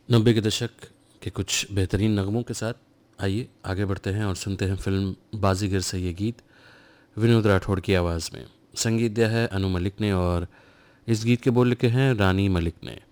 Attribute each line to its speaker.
Speaker 1: 90 के दशक के कुछ बेहतरीन नगमों के साथ आइए आगे बढ़ते हैं और सुनते हैं फिल्म बाजीगर से ये गीत विनोद राठौड़ की आवाज़ में। संगीत दिया है अनु मलिक ने और इस गीत के बोल लिखे हैं रानी मलिक ने।